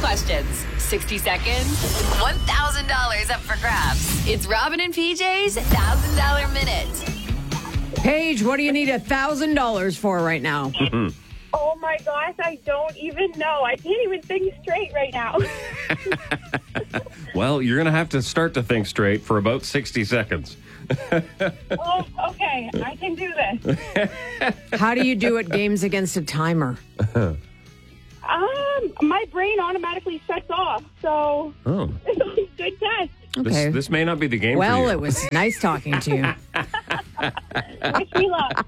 questions, 60 seconds, $1,000 up for grabs. It's Robin and PJ's $1,000 Minute. Paige, what do you need $1,000 for right now? Oh my gosh, I don't even know. I can't even think straight right now. Well, you're going to have to start to think straight for about 60 seconds. Oh, okay. I can do this. How do you do at games against a timer? My brain automatically shuts off, so it's a good test. Okay. This may not be the game for you. Well, it was nice talking to you. Wish me luck.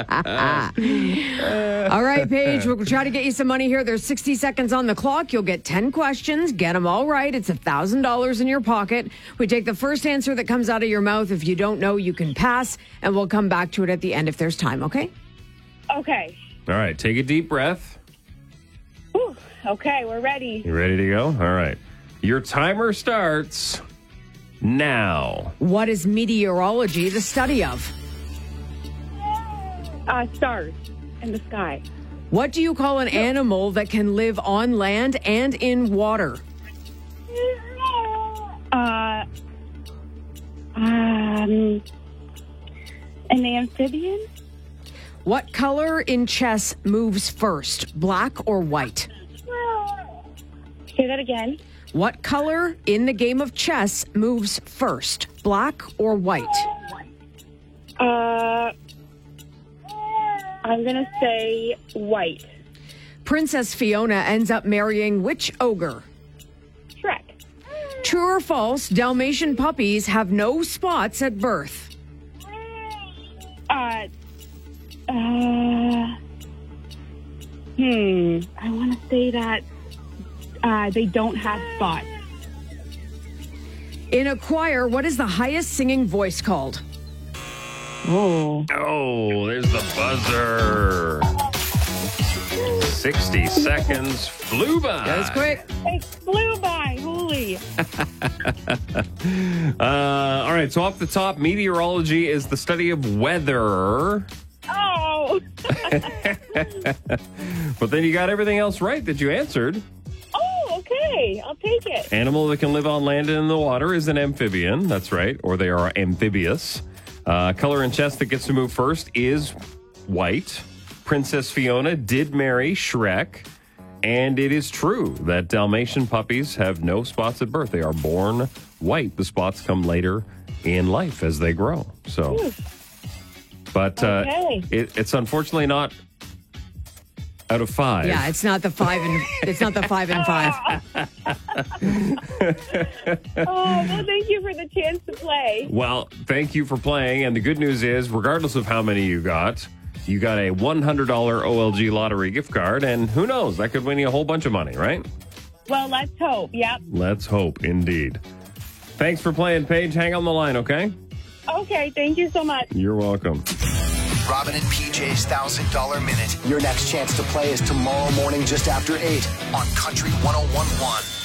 All right, Paige, we'll try to get you some money here. There's 60 seconds on the clock. You'll get 10 questions. Get them all right. It's $1,000 in your pocket. We take the first answer that comes out of your mouth. If you don't know, you can pass, and we'll come back to it at the end if there's time, okay? Okay. All right, take a deep breath. Whew. Okay, we're ready. You ready to go? All right. Your timer starts now. What is meteorology the study of? Stars in the sky. What do you call an animal that can live on land and in water? An amphibian? What color in chess moves first, black or white? Say that again. What color in the game of chess moves first, black or white? I'm going to say white. Princess Fiona ends up marrying which ogre? Shrek. True or false, Dalmatian puppies have no spots at birth? I want to say that they don't have spots. In a choir, what is the highest singing voice called? Oh. Oh, there's the buzzer. 60 seconds flew by. That was quick. It flew by. Holy. All right, so off the top, meteorology is the study of weather. Oh. But then you got everything else right that you answered. Oh, okay. I'll take it. Animal that can live on land and in the water is an amphibian. That's right. Or they are amphibious. Color in chess that gets to move first is white. Princess Fiona did marry Shrek. And it is true that Dalmatian puppies have no spots at birth. They are born white. The spots come later in life as they grow. So, but it's unfortunately not out of 5. Yeah, it's not the 5 and 5. Oh, well, thank you for the chance to play. Well, thank you for playing. And the good news is, regardless of how many you got a $100 OLG lottery gift card. And who knows, that could win you a whole bunch of money, right? Well, let's hope. Yep. Let's hope, indeed. Thanks for playing, Paige. Hang on the line, okay? Okay, thank you so much. You're welcome. Robin and PJ's $1,000 Minute. Your next chance to play is tomorrow morning just after 8 on Country 101.1.